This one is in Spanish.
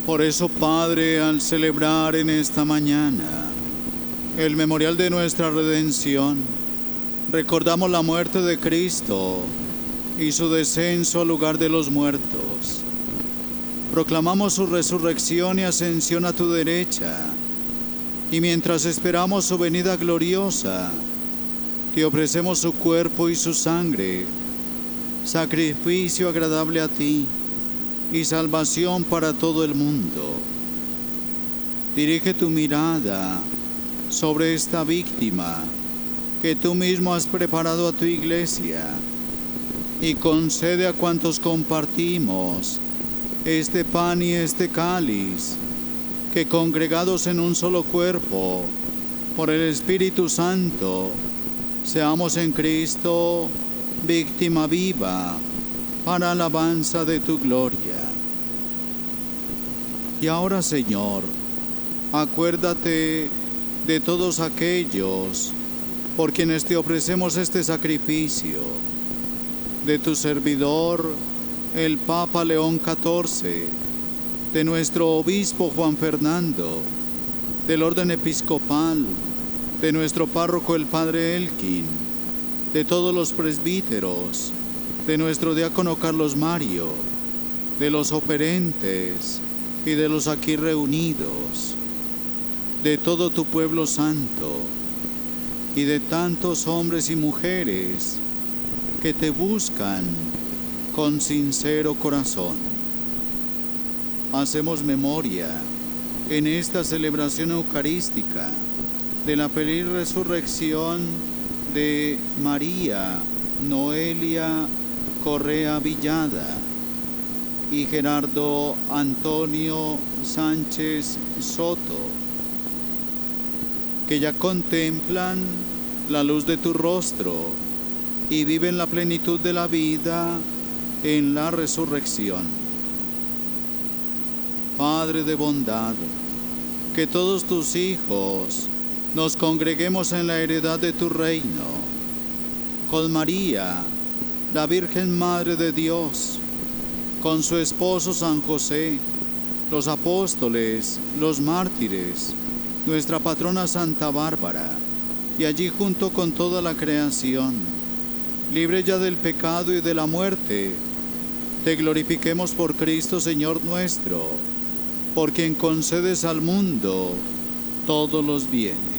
Por eso, Padre, al celebrar en esta mañana el memorial de nuestra redención, recordamos la muerte de Cristo y su descenso al lugar de los muertos. Proclamamos su resurrección y ascensión a tu derecha, y mientras esperamos su venida gloriosa, te ofrecemos su cuerpo y su sangre, sacrificio agradable a ti y salvación para todo el mundo. Dirige tu mirada sobre esta víctima que tú mismo has preparado a tu iglesia y concede a cuantos compartimos este pan y este cáliz, que congregados en un solo cuerpo por el Espíritu Santo, seamos en Cristo víctima viva para alabanza de tu gloria. Y ahora, Señor, acuérdate de todos aquellos por quienes te ofrecemos este sacrificio, de tu servidor, el Papa León XIV, de nuestro obispo Juan Fernando, del orden episcopal, de nuestro párroco el Padre Elkin, de todos los presbíteros, de nuestro diácono Carlos Mario, de los oferentes y de los aquí reunidos, de todo tu pueblo santo y de tantos hombres y mujeres que te buscan con sincero corazón. Hacemos memoria en esta celebración eucarística de la feliz resurrección de María Noelia Correa Villada y Gerardo Antonio Sánchez Soto, que ya contemplan la luz de tu rostro y viven la plenitud de la vida en la resurrección. Padre de bondad, que todos tus hijos nos congreguemos en la heredad de tu reino, con María, la Virgen Madre de Dios, con su esposo San José, los apóstoles, los mártires, nuestra patrona Santa Bárbara, y allí junto con toda la creación, libre ya del pecado y de la muerte, te glorifiquemos por Cristo Señor nuestro, por quien concedes al mundo todos los bienes.